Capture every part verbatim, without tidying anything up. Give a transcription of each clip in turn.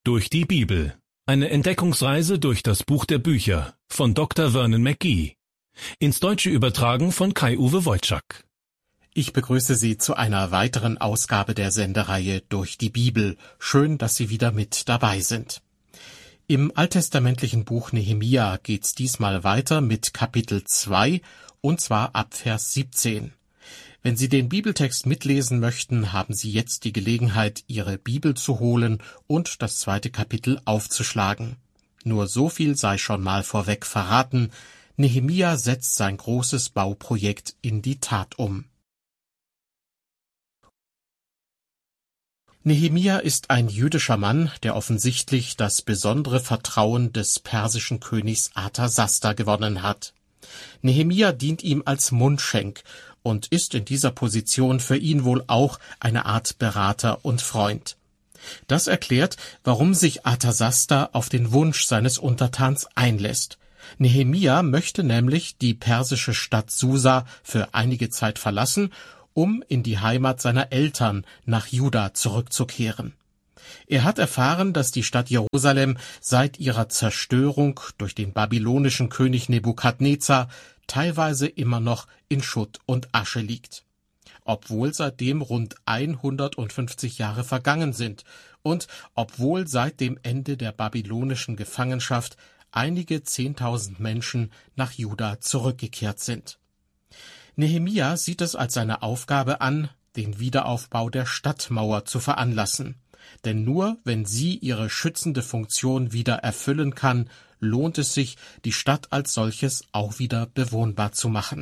Durch die Bibel. Eine Entdeckungsreise durch das Buch der Bücher von Doktor Vernon McGee. Ins Deutsche übertragen von Kai-Uwe Wojczak. Ich begrüße Sie zu einer weiteren Ausgabe der Sendereihe Durch die Bibel. Schön, dass Sie wieder mit dabei sind. Im alttestamentlichen Buch Nehemia geht's diesmal weiter mit Kapitel zwei, und zwar ab Vers siebzehn. Wenn Sie den Bibeltext mitlesen möchten, haben Sie jetzt die Gelegenheit, Ihre Bibel zu holen und das zweite Kapitel aufzuschlagen. Nur so viel sei schon mal vorweg verraten: Nehemia setzt sein großes Bauprojekt in die Tat um. Nehemia ist ein jüdischer Mann, der offensichtlich das besondere Vertrauen des persischen Königs Arthasasta gewonnen hat. Nehemia dient ihm als Mundschenk und ist in dieser Position für ihn wohl auch eine Art Berater und Freund. Das erklärt, warum sich Arthasasta auf den Wunsch seines Untertans einlässt. Nehemia möchte nämlich die persische Stadt Susa für einige Zeit verlassen, um in die Heimat seiner Eltern nach Juda zurückzukehren. Er hat erfahren, dass die Stadt Jerusalem seit ihrer Zerstörung durch den babylonischen König Nebukadnezar teilweise immer noch in Schutt und Asche liegt, obwohl seitdem rund hundertfünfzig Jahre vergangen sind und obwohl seit dem Ende der babylonischen Gefangenschaft einige Zehntausend Menschen nach Juda zurückgekehrt sind. Nehemia sieht es als seine Aufgabe an, den Wiederaufbau der Stadtmauer zu veranlassen. Denn nur wenn sie ihre schützende Funktion wieder erfüllen kann, lohnt es sich, die Stadt als solches auch wieder bewohnbar zu machen.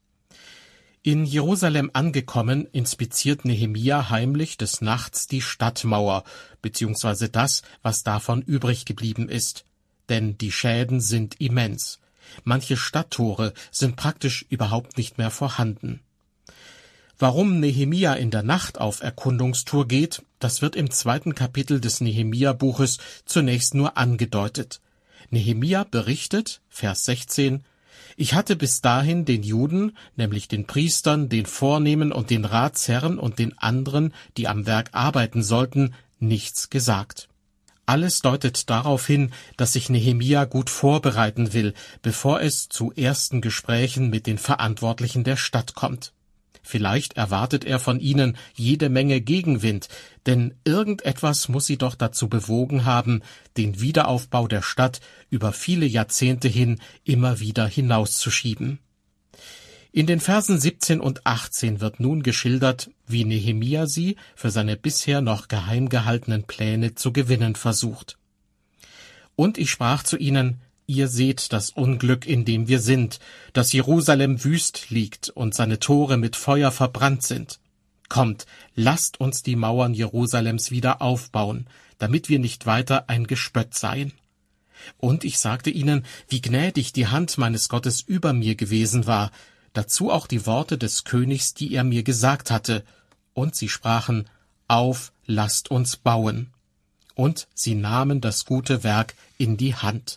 In Jerusalem angekommen, inspiziert Nehemia heimlich des Nachts die Stadtmauer, beziehungsweise das, was davon übrig geblieben ist. Denn die Schäden sind immens. Manche Stadttore sind praktisch überhaupt nicht mehr vorhanden. Warum Nehemia in der Nacht auf Erkundungstour geht, das wird im zweiten Kapitel des Nehemia-Buches zunächst nur angedeutet. Nehemia berichtet, Vers sechzehn, »Ich hatte bis dahin den Juden, nämlich den Priestern, den Vornehmen und den Ratsherren und den anderen, die am Werk arbeiten sollten, nichts gesagt.« Alles deutet darauf hin, dass sich Nehemia gut vorbereiten will, bevor es zu ersten Gesprächen mit den Verantwortlichen der Stadt kommt. Vielleicht erwartet er von ihnen jede Menge Gegenwind, denn irgendetwas muss sie doch dazu bewogen haben, den Wiederaufbau der Stadt über viele Jahrzehnte hin immer wieder hinauszuschieben. In den Versen siebzehn und achtzehn wird nun geschildert, wie Nehemia sie für seine bisher noch geheim gehaltenen Pläne zu gewinnen versucht. »Und ich sprach zu ihnen: Ihr seht das Unglück, in dem wir sind, dass Jerusalem wüst liegt und seine Tore mit Feuer verbrannt sind. Kommt, lasst uns die Mauern Jerusalems wieder aufbauen, damit wir nicht weiter ein Gespött seien. Und ich sagte ihnen, wie gnädig die Hand meines Gottes über mir gewesen war, dazu auch die Worte des Königs, die er mir gesagt hatte. Und sie sprachen: Auf, lasst uns bauen. Und sie nahmen das gute Werk in die Hand.«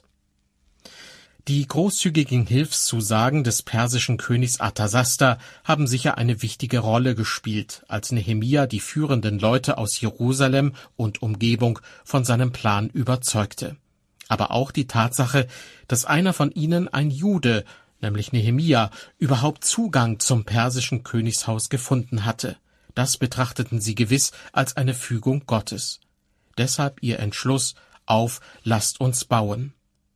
Die großzügigen Hilfszusagen des persischen Königs Arthasasta haben sicher eine wichtige Rolle gespielt, als Nehemia die führenden Leute aus Jerusalem und Umgebung von seinem Plan überzeugte. Aber auch die Tatsache, dass einer von ihnen, ein Jude, nämlich Nehemia, überhaupt Zugang zum persischen Königshaus gefunden hatte. Das betrachteten sie gewiss als eine Fügung Gottes. Deshalb ihr Entschluss: Auf, lasst uns bauen.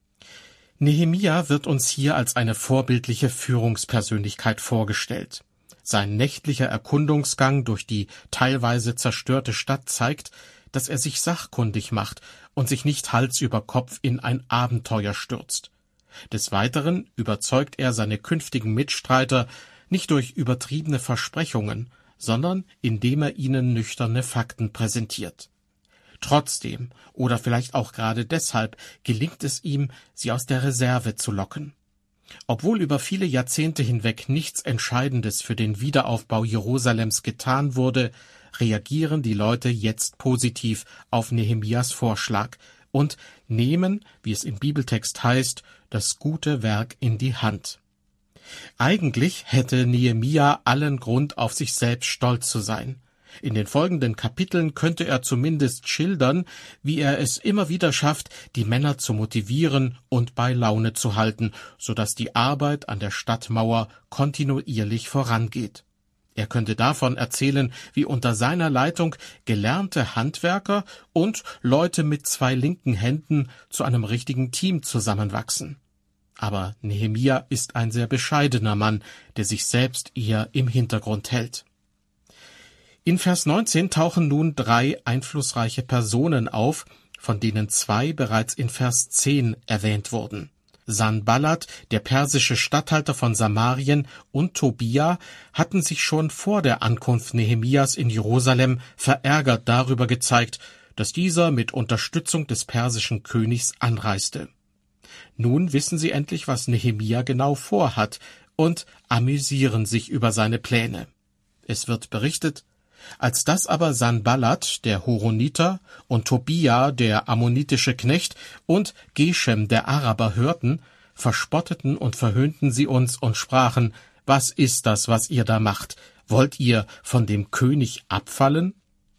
Nehemia wird uns hier als eine vorbildliche Führungspersönlichkeit vorgestellt. Sein nächtlicher Erkundungsgang durch die teilweise zerstörte Stadt zeigt, dass er sich sachkundig macht und sich nicht Hals über Kopf in ein Abenteuer stürzt. Des Weiteren überzeugt er seine künftigen Mitstreiter nicht durch übertriebene Versprechungen, sondern indem er ihnen nüchterne Fakten präsentiert. Trotzdem, oder vielleicht auch gerade deshalb, gelingt es ihm, sie aus der Reserve zu locken. Obwohl über viele Jahrzehnte hinweg nichts Entscheidendes für den Wiederaufbau Jerusalems getan wurde, reagieren die Leute jetzt positiv auf Nehemias Vorschlag und nehmen, wie es im Bibeltext heißt, das gute Werk in die Hand. Eigentlich hätte Nehemia allen Grund, auf sich selbst stolz zu sein. In den folgenden Kapiteln könnte er zumindest schildern, wie er es immer wieder schafft, die Männer zu motivieren und bei Laune zu halten, sodass die Arbeit an der Stadtmauer kontinuierlich vorangeht. Er könnte davon erzählen, wie unter seiner Leitung gelernte Handwerker und Leute mit zwei linken Händen zu einem richtigen Team zusammenwachsen. Aber Nehemia ist ein sehr bescheidener Mann, der sich selbst eher im Hintergrund hält. In Vers neunzehn tauchen nun drei einflussreiche Personen auf, von denen zwei bereits in Vers zehn erwähnt wurden. Sanballat, der persische Statthalter von Samarien, und Tobia hatten sich schon vor der Ankunft Nehemias in Jerusalem verärgert darüber gezeigt, dass dieser mit Unterstützung des persischen Königs anreiste. Nun wissen sie endlich, was Nehemia genau vorhat, und amüsieren sich über seine Pläne. Es wird berichtet: Als das aber Sanballat, der Horoniter, und Tobia, der ammonitische Knecht, und Geshem, der Araber, hörten, verspotteten und verhöhnten sie uns und sprachen: Was ist das, was ihr da macht? Wollt ihr von dem König abfallen?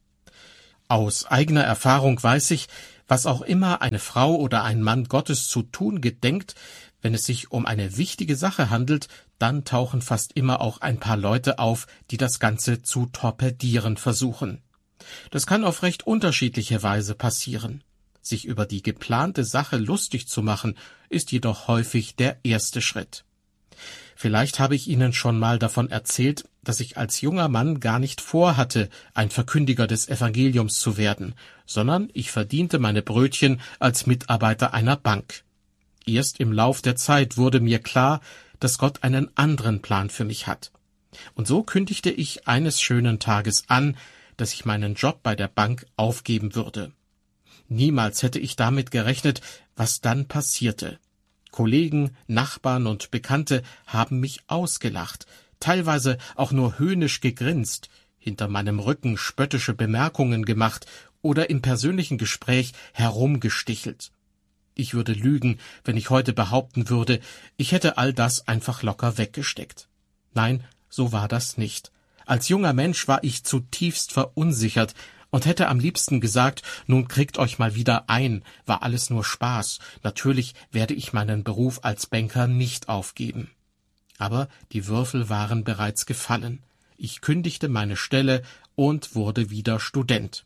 Aus eigener Erfahrung weiß ich, was auch immer eine Frau oder ein Mann Gottes zu tun gedenkt, wenn es sich um eine wichtige Sache handelt, dann tauchen fast immer auch ein paar Leute auf, die das Ganze zu torpedieren versuchen. Das kann auf recht unterschiedliche Weise passieren. Sich über die geplante Sache lustig zu machen, ist jedoch häufig der erste Schritt. Vielleicht habe ich Ihnen schon mal davon erzählt, dass ich als junger Mann gar nicht vorhatte, ein Verkündiger des Evangeliums zu werden, sondern ich verdiente meine Brötchen als Mitarbeiter einer Bank. Erst im Lauf der Zeit wurde mir klar, dass Gott einen anderen Plan für mich hat. Und so kündigte ich eines schönen Tages an, dass ich meinen Job bei der Bank aufgeben würde. Niemals hätte ich damit gerechnet, was dann passierte. Kollegen, Nachbarn und Bekannte haben mich ausgelacht, teilweise auch nur höhnisch gegrinst, hinter meinem Rücken spöttische Bemerkungen gemacht oder im persönlichen Gespräch herumgestichelt. Ich würde lügen, wenn ich heute behaupten würde, ich hätte all das einfach locker weggesteckt. Nein, so war das nicht. Als junger Mensch war ich zutiefst verunsichert und hätte am liebsten gesagt, nun kriegt euch mal wieder ein, war alles nur Spaß. Natürlich werde ich meinen Beruf als Banker nicht aufgeben. Aber die Würfel waren bereits gefallen. Ich kündigte meine Stelle und wurde wieder Student.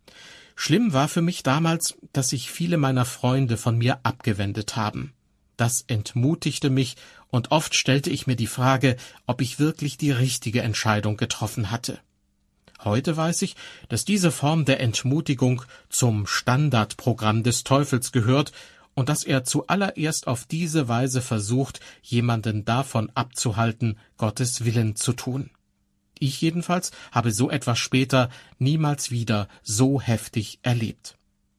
Schlimm war für mich damals, dass sich viele meiner Freunde von mir abgewendet haben. Das entmutigte mich, und oft stellte ich mir die Frage, ob ich wirklich die richtige Entscheidung getroffen hatte. Heute weiß ich, dass diese Form der Entmutigung zum Standardprogramm des Teufels gehört und dass er zuallererst auf diese Weise versucht, jemanden davon abzuhalten, Gottes Willen zu tun. Ich jedenfalls habe so etwas später niemals wieder so heftig erlebt.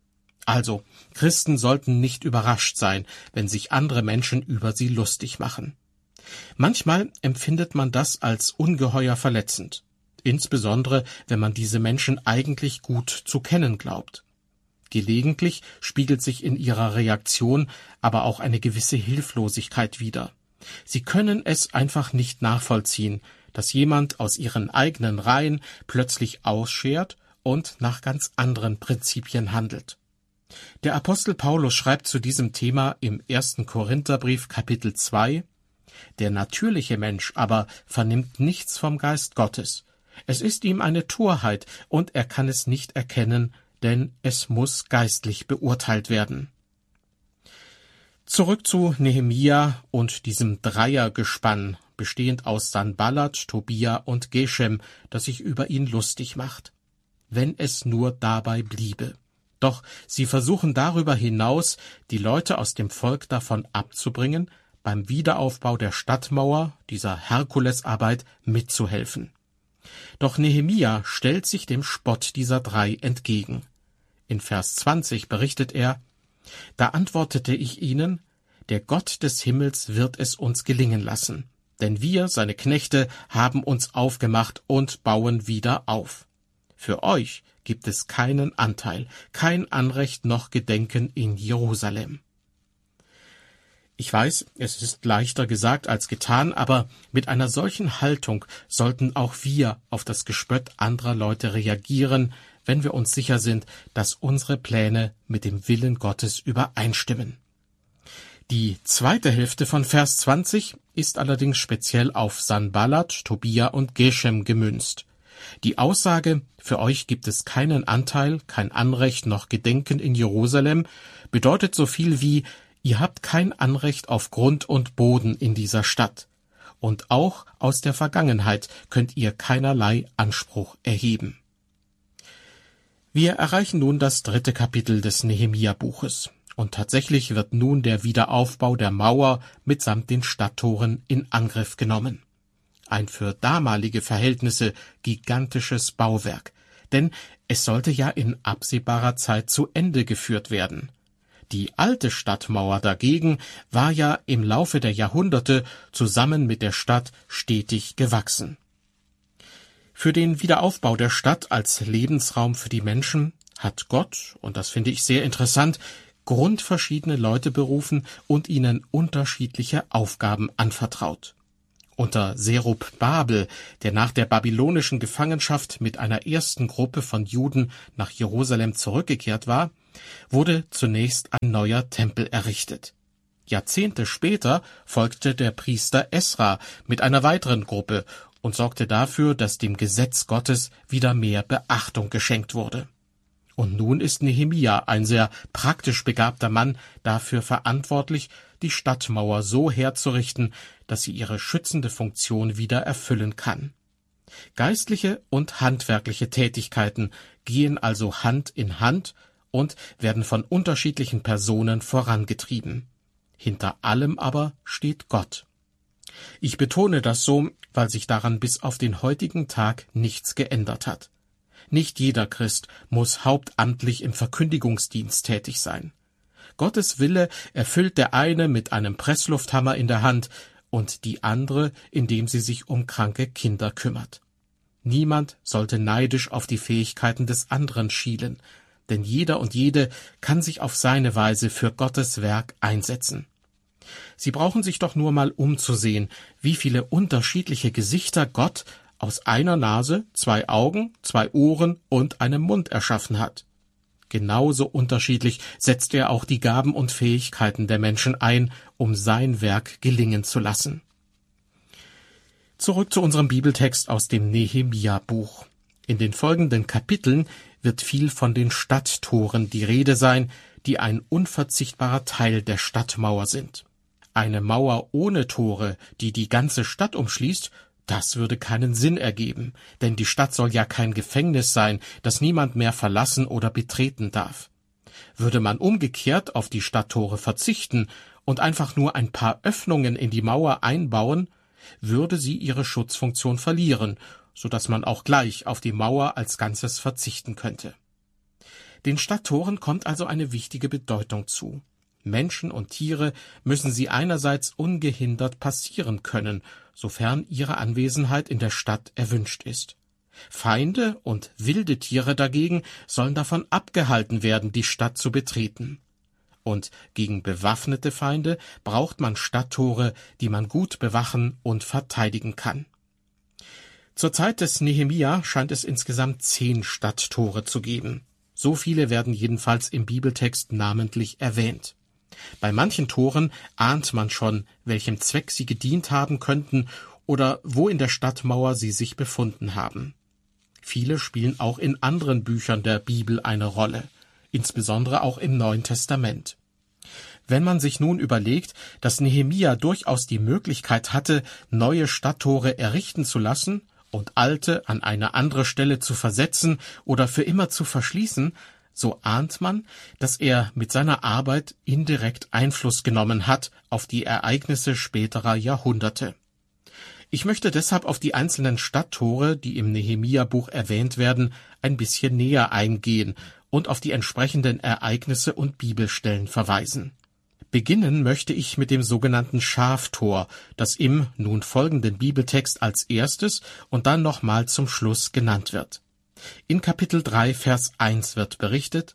Also, Christen sollten nicht überrascht sein, wenn sich andere Menschen über sie lustig machen. Manchmal empfindet man das als ungeheuer verletzend, insbesondere wenn man diese Menschen eigentlich gut zu kennen glaubt. Gelegentlich spiegelt sich in ihrer Reaktion aber auch eine gewisse Hilflosigkeit wider. Sie können es einfach nicht nachvollziehen, dass jemand aus ihren eigenen Reihen plötzlich ausschert und nach ganz anderen Prinzipien handelt. Der Apostel Paulus schreibt zu diesem Thema im ersten Korintherbrief Kapitel zwei: Der natürliche Mensch aber vernimmt nichts vom Geist Gottes. Es ist ihm eine Torheit, und er kann es nicht erkennen, denn es muss geistlich beurteilt werden. Zurück zu Nehemia und diesem Dreiergespann, bestehend aus Sanballat, Tobia und Geshem, das sich über ihn lustig macht. Wenn es nur dabei bliebe. Doch sie versuchen darüber hinaus, die Leute aus dem Volk davon abzubringen, beim Wiederaufbau der Stadtmauer, dieser Herkulesarbeit, mitzuhelfen. Doch Nehemia stellt sich dem Spott dieser drei entgegen. In Vers zwanzig berichtet er: Da antwortete ich ihnen, der Gott des Himmels wird es uns gelingen lassen, denn wir, seine Knechte, haben uns aufgemacht und bauen wieder auf. Für euch gibt es keinen Anteil, kein Anrecht noch Gedenken in Jerusalem. Ich weiß, es ist leichter gesagt als getan, aber mit einer solchen Haltung sollten auch wir auf das Gespött anderer Leute reagieren, wenn wir uns sicher sind, dass unsere Pläne mit dem Willen Gottes übereinstimmen. Die zweite Hälfte von Vers zwanzig ist allerdings speziell auf Sanballat, Tobia und Geshem gemünzt. Die Aussage, für euch gibt es keinen Anteil, kein Anrecht noch Gedenken in Jerusalem, bedeutet so viel wie, ihr habt kein Anrecht auf Grund und Boden in dieser Stadt. Und auch aus der Vergangenheit könnt ihr keinerlei Anspruch erheben. Wir erreichen nun das dritte Kapitel des Nehemia-Buches. Und tatsächlich wird nun der Wiederaufbau der Mauer mitsamt den Stadttoren in Angriff genommen. Ein für damalige Verhältnisse gigantisches Bauwerk, denn es sollte ja in absehbarer Zeit zu Ende geführt werden. Die alte Stadtmauer dagegen war ja im Laufe der Jahrhunderte zusammen mit der Stadt stetig gewachsen. Für den Wiederaufbau der Stadt als Lebensraum für die Menschen hat Gott, und das finde ich sehr interessant, grundverschiedene Leute berufen und ihnen unterschiedliche Aufgaben anvertraut. Unter Serubbabel, der nach der babylonischen Gefangenschaft mit einer ersten Gruppe von Juden nach Jerusalem zurückgekehrt war, wurde zunächst ein neuer Tempel errichtet. Jahrzehnte später folgte der Priester Esra mit einer weiteren Gruppe und sorgte dafür, dass dem Gesetz Gottes wieder mehr Beachtung geschenkt wurde. Und nun ist Nehemia, ein sehr praktisch begabter Mann, dafür verantwortlich, die Stadtmauer so herzurichten, dass sie ihre schützende Funktion wieder erfüllen kann. Geistliche und handwerkliche Tätigkeiten gehen also Hand in Hand und werden von unterschiedlichen Personen vorangetrieben. Hinter allem aber steht Gott. Ich betone das so, weil sich daran bis auf den heutigen Tag nichts geändert hat. Nicht jeder Christ muss hauptamtlich im Verkündigungsdienst tätig sein. Gottes Wille erfüllt der eine mit einem Presslufthammer in der Hand und die andere, indem sie sich um kranke Kinder kümmert. Niemand sollte neidisch auf die Fähigkeiten des anderen schielen, denn jeder und jede kann sich auf seine Weise für Gottes Werk einsetzen. Sie brauchen sich doch nur mal umzusehen, wie viele unterschiedliche Gesichter Gott aus einer Nase, zwei Augen, zwei Ohren und einem Mund erschaffen hat. Genauso unterschiedlich setzt er auch die Gaben und Fähigkeiten der Menschen ein, um sein Werk gelingen zu lassen. Zurück zu unserem Bibeltext aus dem Nehemia-Buch. In den folgenden Kapiteln wird viel von den Stadttoren die Rede sein, die ein unverzichtbarer Teil der Stadtmauer sind. Eine Mauer ohne Tore, die die ganze Stadt umschließt, das würde keinen Sinn ergeben, denn die Stadt soll ja kein Gefängnis sein, das niemand mehr verlassen oder betreten darf. Würde man umgekehrt auf die Stadttore verzichten und einfach nur ein paar Öffnungen in die Mauer einbauen, würde sie ihre Schutzfunktion verlieren, so dass man auch gleich auf die Mauer als Ganzes verzichten könnte. Den Stadttoren kommt also eine wichtige Bedeutung zu. Menschen und Tiere müssen sie einerseits ungehindert passieren können, sofern ihre Anwesenheit in der Stadt erwünscht ist. Feinde und wilde Tiere dagegen sollen davon abgehalten werden, die Stadt zu betreten. Und gegen bewaffnete Feinde braucht man Stadttore, die man gut bewachen und verteidigen kann. Zur Zeit des Nehemia scheint es insgesamt zehn Stadttore zu geben. So viele werden jedenfalls im Bibeltext namentlich erwähnt. Bei manchen Toren ahnt man schon, welchem Zweck sie gedient haben könnten oder wo in der Stadtmauer sie sich befunden haben. Viele spielen auch in anderen Büchern der Bibel eine Rolle, insbesondere auch im Neuen Testament. Wenn man sich nun überlegt, dass Nehemia durchaus die Möglichkeit hatte, neue Stadttore errichten zu lassen und alte an eine andere Stelle zu versetzen oder für immer zu verschließen, so ahnt man, dass er mit seiner Arbeit indirekt Einfluss genommen hat auf die Ereignisse späterer Jahrhunderte. Ich möchte deshalb auf die einzelnen Stadttore, die im Nehemia-Buch erwähnt werden, ein bisschen näher eingehen und auf die entsprechenden Ereignisse und Bibelstellen verweisen. Beginnen möchte ich mit dem sogenannten Schaftor, das im nun folgenden Bibeltext als erstes und dann nochmal zum Schluss genannt wird. In Kapitel drei, Vers eins wird berichtet: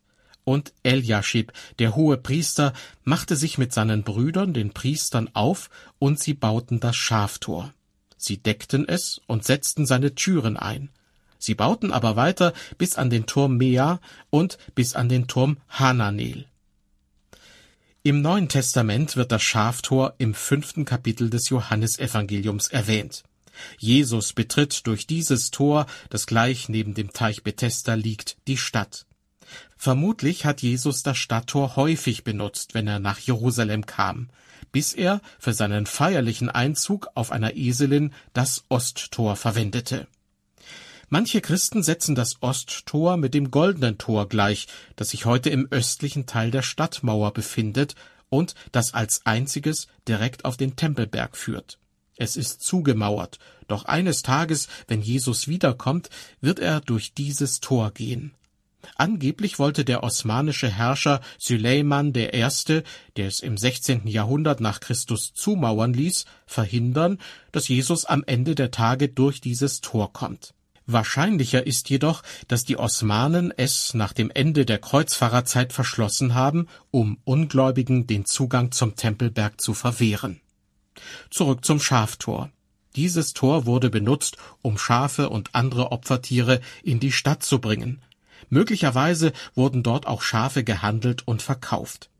Und Eljaschib, der hohe Priester, machte sich mit seinen Brüdern, den Priestern, auf, und sie bauten das Schaftor. Sie deckten es und setzten seine Türen ein. Sie bauten aber weiter bis an den Turm Mea und bis an den Turm Hananel. Im Neuen Testament wird das Schaftor im fünften Kapitel des Johannesevangeliums erwähnt. Jesus betritt durch dieses Tor, das gleich neben dem Teich Bethesda liegt, die Stadt. Vermutlich hat Jesus das Stadttor häufig benutzt, wenn er nach Jerusalem kam, bis er für seinen feierlichen Einzug auf einer Eselin das Osttor verwendete. Manche Christen setzen das Osttor mit dem Goldenen Tor gleich, das sich heute im östlichen Teil der Stadtmauer befindet und das als einziges direkt auf den Tempelberg führt. Es ist zugemauert, doch eines Tages, wenn Jesus wiederkommt, wird er durch dieses Tor gehen. Angeblich wollte der osmanische Herrscher Süleyman der Erste, der es im sechzehnten Jahrhundert nach Christus zumauern ließ, verhindern, dass Jesus am Ende der Tage durch dieses Tor kommt. Wahrscheinlicher ist jedoch, dass die Osmanen es nach dem Ende der Kreuzfahrerzeit verschlossen haben, um Ungläubigen den Zugang zum Tempelberg zu verwehren. Zurück zum Schaftor. Dieses Tor wurde benutzt, um Schafe und andere Opfertiere in die Stadt zu bringen. Möglicherweise wurden dort auch Schafe gehandelt und verkauft.